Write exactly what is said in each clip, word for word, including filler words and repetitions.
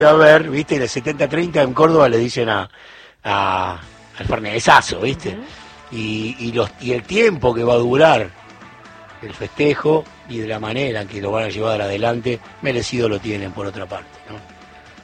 A ver, viste, en el setenta treinta en Córdoba le dicen a, a al fernesazo, viste, uh-huh. y, y, los, y el tiempo que va a durar el festejo y de la manera en que lo van a llevar adelante, merecido lo tienen por otra parte, ¿no?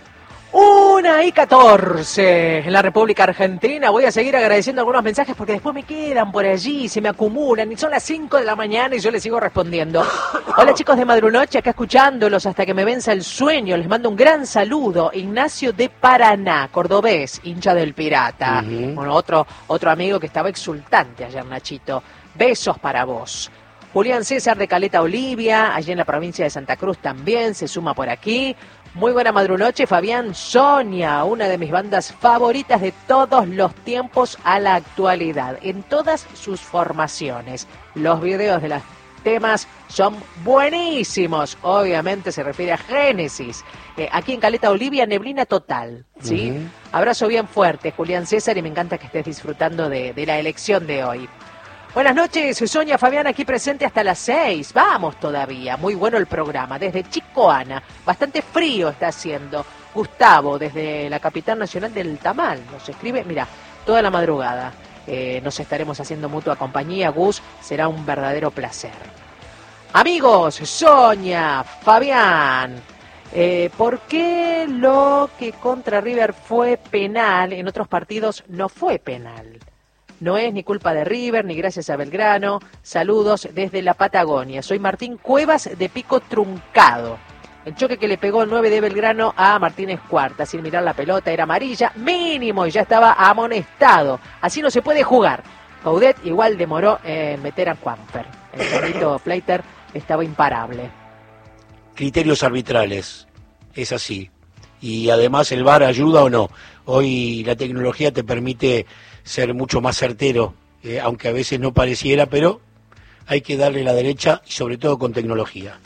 Una y catorce en la República Argentina. Voy a seguir agradeciendo algunos mensajes porque después me quedan por allí, se me acumulan y son las cinco de la mañana y yo les sigo respondiendo. Hola chicos de Madrunoche, acá escuchándolos hasta que me venza el sueño. Les mando un gran saludo. Ignacio de Paraná, cordobés, hincha del Pirata. Uh-huh. Bueno, otro, otro amigo que estaba exultante ayer, Nachito. Besos para vos. Julián César de Caleta Olivia, allí en la provincia de Santa Cruz también, se suma por aquí. Muy buena madrunoche, Fabián Sonia, una de mis bandas favoritas de todos los tiempos a la actualidad, en todas sus formaciones. Los videos de los temas son buenísimos, obviamente se refiere a Génesis. Eh, aquí en Caleta Olivia, neblina total, ¿sí? Uh-huh. Abrazo bien fuerte, Julián César, y me encanta que estés disfrutando de, de la elección de hoy. Buenas noches, Sonia Fabián aquí presente hasta las seis. Vamos todavía, muy bueno el programa. Desde Chicoana, bastante frío está haciendo. Gustavo, desde la capital nacional del Tamal, nos escribe, mira, toda la madrugada. Eh, nos estaremos haciendo mutua compañía, Gus, será un verdadero placer. Amigos, Sonia, Fabián, eh, ¿por qué lo que contra River fue penal, en otros partidos no fue penal? No es ni culpa de River, ni gracias a Belgrano. Saludos desde la Patagonia. Soy Martín Cuevas de Pico Truncado. El choque que le pegó el nueve de Belgrano a Martínez Cuarta, sin mirar la pelota, era amarilla, mínimo, y ya estaba amonestado. Así no se puede jugar. Coudet igual demoró en meter a Quamper. El bonito Fleiter estaba imparable. Criterios arbitrales, es así. Y además el V A R ayuda o no. Hoy la tecnología te permite ser mucho más certero, eh, aunque a veces no pareciera, pero hay que darle la derecha y sobre todo con tecnología.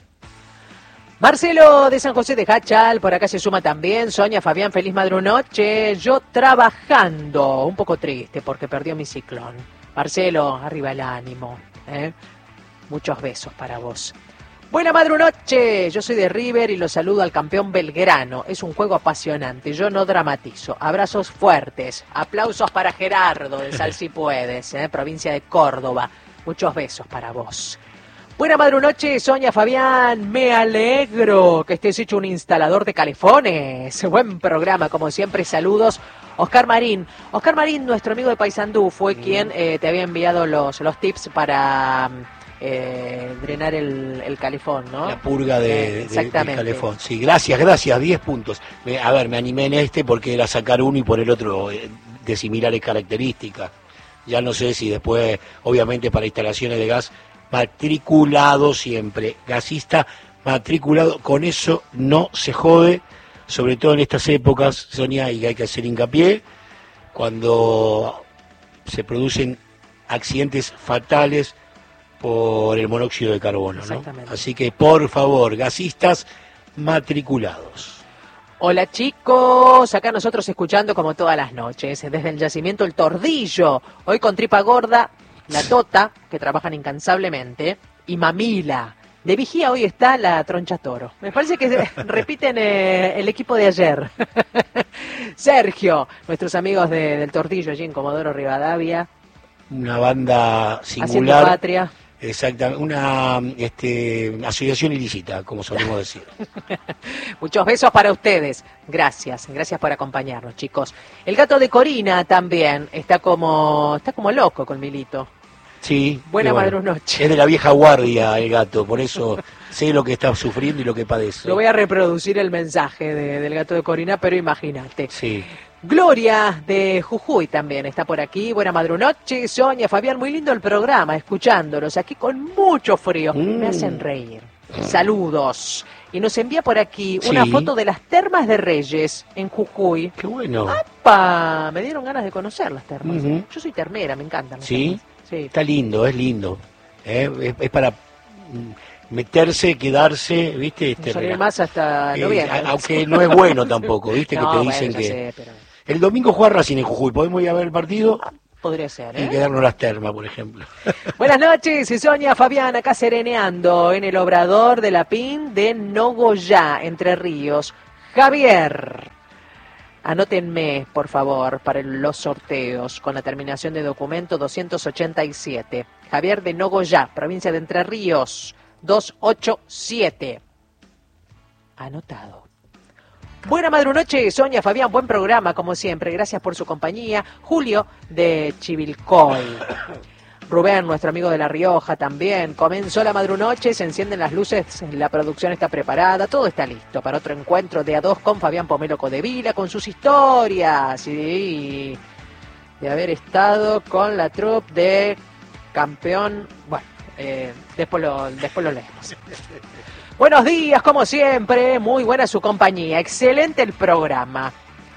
Marcelo de San José de Hachal, por acá se suma también. Sonia, Fabián, feliz madrunoche. Yo trabajando, un poco triste porque perdió mi ciclón. Marcelo, arriba el ánimo, ¿eh? Muchos besos para vos. Buena madrunoche, yo soy de River y los saludo al campeón Belgrano. Es un juego apasionante, yo no dramatizo. Abrazos fuertes, aplausos para Gerardo de Sal Si Puedes, ¿eh? Provincia de Córdoba. Muchos besos para vos. Buena madrunoche, Sonia, Fabián, me alegro que estés hecho un instalador de calefones. Buen programa, como siempre, saludos. Oscar Marín, Oscar Marín, nuestro amigo de Paysandú, fue mm. quien eh, te había enviado los, los tips para... Eh, drenar el, el calefón, ¿no? La purga de, eh, de, del calefón. Sí, gracias, gracias, diez puntos. Me, a ver, me animé en este porque era sacar uno y por el otro eh, de similares características. Ya no sé si después, obviamente para instalaciones de gas, matriculado siempre, gasista matriculado, con eso no se jode, sobre todo en estas épocas, Sonia, y hay que hacer hincapié, cuando se producen accidentes fatales por el monóxido de carbono, ¿no? Así que, por favor, gasistas matriculados. Hola chicos, acá nosotros escuchando como todas las noches, desde el yacimiento El Tordillo, hoy con Tripa Gorda, La Tota, que trabajan incansablemente, y Mamila. De vigía hoy está la Troncha Toro. Me parece que repiten eh, el equipo de ayer. Sergio, nuestros amigos de, del Tordillo allí en Comodoro Rivadavia. Una banda singular. Haciendo patria. Exactamente, una este, asociación ilícita, como solemos decir. Muchos besos para ustedes. Gracias, gracias por acompañarnos, chicos. El gato de Corina también está como está como loco con Milito. Sí. Buena bueno, madrunoche. Es de la vieja guardia el gato, por eso sé lo que está sufriendo y lo que padece. Lo voy a reproducir el mensaje de, del gato de Corina, pero imagínate. Sí. Gloria de Jujuy también está por aquí. Buena madrunoche, Sonia, Fabián, muy lindo el programa, escuchándolos aquí con mucho frío. Mm. Me hacen reír. Saludos. Y nos envía por aquí una sí. foto de las termas de Reyes en Jujuy. Qué bueno. ¡Apa! Me dieron ganas de conocer las termas. Uh-huh. Yo soy termera, me encantan. ¿Sí? Sí. Está lindo, es lindo. ¿Eh? Es, es para meterse, quedarse, ¿viste? Este, no más hasta noviembre. Eh, aunque no es bueno tampoco, ¿viste? No, que te bueno, dicen que... Sé, pero... El domingo juega Racing en Jujuy, ¿podemos ir a ver el partido? Podría ser, ¿eh? Y quedarnos las termas, por ejemplo. Buenas noches, Sonia, Fabián, acá sereneando en el obrador de la P I N de Nogoyá, Entre Ríos. Javier, anótenme, por favor, para los sorteos con la terminación de documento doscientos ochenta y siete. Javier de Nogoyá, provincia de Entre Ríos, doscientos ochenta y siete. Anotado. Buena madrunoche, Sonia, Fabián, buen programa, como siempre. Gracias por su compañía. Julio de Chivilcoy. Rubén, nuestro amigo de La Rioja, también. Comenzó la madrunoche, se encienden las luces, la producción está preparada, todo está listo para otro encuentro de a dos con Fabián Pomelo Codevila, con sus historias y de haber estado con la troupe de campeón. Bueno, eh, después, lo, después lo leemos. Buenos días, como siempre, muy buena su compañía, excelente el programa.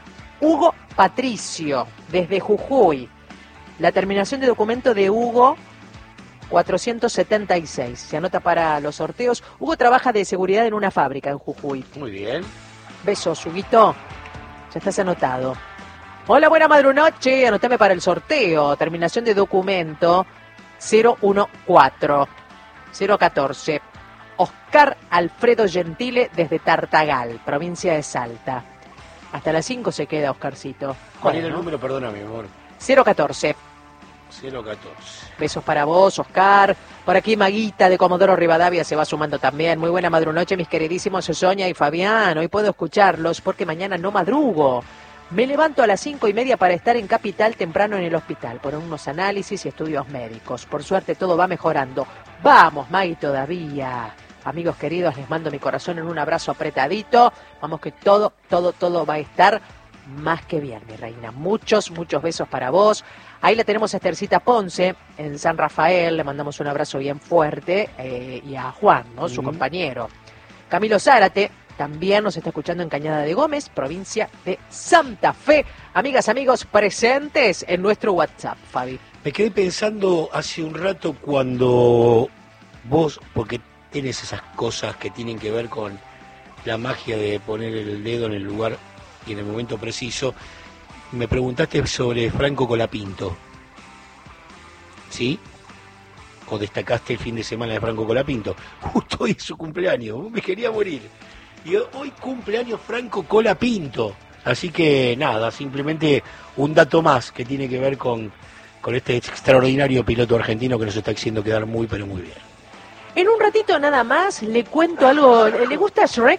Hugo Patricio, desde Jujuy. La terminación de documento de Hugo, cuatrocientos setenta y seis. Se anota para los sorteos. Hugo trabaja de seguridad en una fábrica en Jujuy. Muy bien. Besos, Huguito. Ya estás anotado. Hola, buena madrunoche. Anotame para el sorteo. Terminación de documento cero catorce. cero catorce. Oscar Alfredo Gentile desde Tartagal, provincia de Salta. Hasta las cinco se queda, Oscarcito. ¿Cuál era el número? Perdóname, amor. cero catorce. cero catorce. Besos para vos, Oscar. Por aquí Maguita de Comodoro Rivadavia se va sumando también. Muy buena madrunoche, mis queridísimos Sonia y Fabián. Hoy puedo escucharlos porque mañana no madrugo. Me levanto a las cinco y media para estar en Capital temprano en el hospital por unos análisis y estudios médicos. Por suerte todo va mejorando. Vamos, Magui, todavía. Amigos queridos, les mando mi corazón en un abrazo apretadito. Vamos que todo, todo, todo va a estar más que bien, mi reina. Muchos, muchos besos para vos. Ahí la tenemos a Estercita Ponce, en San Rafael. Le mandamos un abrazo bien fuerte. Eh, y a Juan, ¿no? Su mm. compañero. Camilo Zárate también nos está escuchando en Cañada de Gómez, provincia de Santa Fe. Amigas, amigos, presentes en nuestro WhatsApp, Fabi. Me quedé pensando hace un rato cuando vos, porque tienes esas cosas que tienen que ver con la magia de poner el dedo en el lugar y en el momento preciso, me preguntaste sobre Franco Colapinto, ¿sí? O destacaste el fin de semana de Franco Colapinto. Justo hoy es su cumpleaños, me quería morir. Y hoy cumpleaños Franco Colapinto. Así que nada, simplemente un dato más que tiene que ver con, con este extraordinario piloto argentino que nos está haciendo quedar muy, pero muy bien. En un ratito nada más le cuento algo. ¿Le gusta Shrek?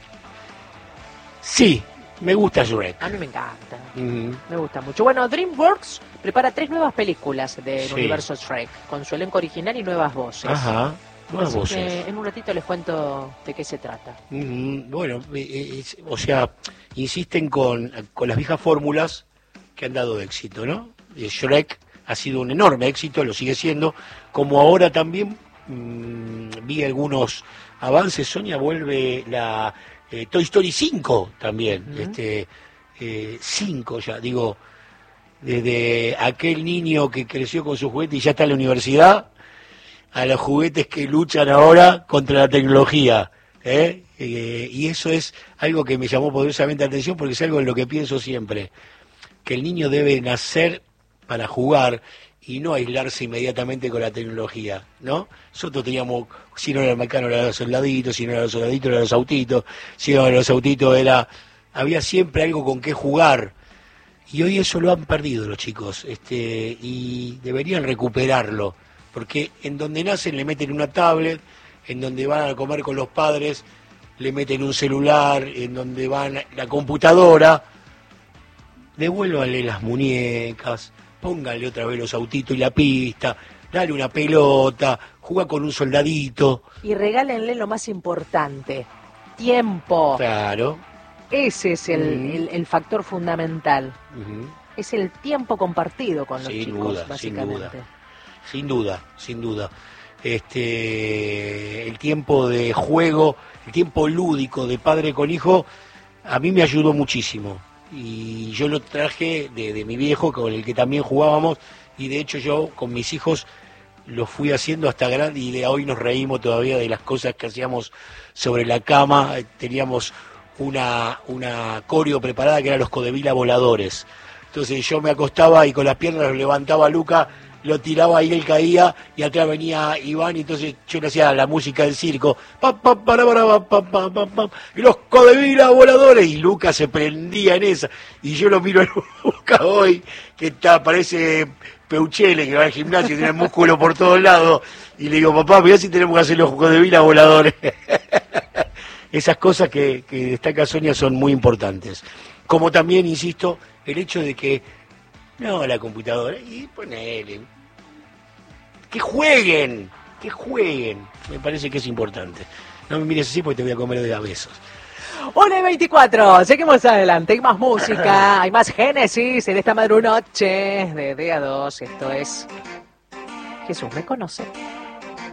Sí, me gusta Shrek. A mí me encanta. Uh-huh. Me gusta mucho. Bueno, DreamWorks prepara tres nuevas películas del sí. universo Shrek, con su elenco original y nuevas voces. Ajá, nuevas Así voces. Que en un ratito les cuento de qué se trata. Uh-huh. Bueno, es, o sea, insisten con, con las viejas fórmulas que han dado éxito, ¿no? Shrek ha sido un enorme éxito, lo sigue siendo, como ahora también mmm, vi algunos avances. Sonia, vuelve la eh, Toy Story cinco también, uh-huh. este eh, cinco ya, digo, desde aquel niño que creció con su juguete y ya está en la universidad, a los juguetes que luchan ahora contra la tecnología, ¿eh? Eh, y eso es algo que me llamó poderosamente la atención porque es algo en lo que pienso siempre, que el niño debe nacer para jugar y no aislarse inmediatamente con la tecnología, ¿no? Nosotros teníamos, si no era el Mecano eran los soldaditos, si no eran los soldaditos eran los autitos, si no eran los autitos era... Había siempre algo con qué jugar, y hoy eso lo han perdido los chicos, este, y deberían recuperarlo, porque en donde nacen le meten una tablet, en donde van a comer con los padres le meten un celular, en donde van la computadora, devuélvanle las muñecas, póngale otra vez los autitos y la pista, dale una pelota, juega con un soldadito. Y regálenle lo más importante, tiempo. Claro. Ese es el, uh-huh. el, el factor fundamental. Uh-huh. Es el tiempo compartido con los sin chicos, duda, básicamente. Sin duda, sin duda, sin duda. Este, el tiempo de juego, el tiempo lúdico de padre con hijo, a mí me ayudó muchísimo. Y yo lo traje de, de mi viejo, con el que también jugábamos, y de hecho yo con mis hijos lo fui haciendo hasta grande, y de hoy nos reímos todavía de las cosas que hacíamos sobre la cama. Teníamos una, una coreo preparada que eran los Codevila voladores. Entonces yo me acostaba y con las piernas los levantaba a Luca lo tiraba y él caía, y atrás venía Iván, y entonces yo le hacía la música del circo, pa, pa, para, para, pa, pa, pa, pa, pa, y los codevila voladores, y Lucas se prendía en esa, y yo lo miro a Lucas hoy, que está, parece Peuchele, que va al gimnasio, tiene músculo por todos lados, y le digo, papá, mirá si tenemos que hacer los codevila voladores. Esas cosas que, que destaca Sonia son muy importantes. Como también, insisto, el hecho de que, no, la computadora, y ponele, que jueguen, que jueguen, me parece que es importante. No me mires así porque te voy a comer de a besos. una y veinticuatro, seguimos adelante, hay más música, hay más Génesis en esta madrunoche de día dos, esto es Jesús me conoce.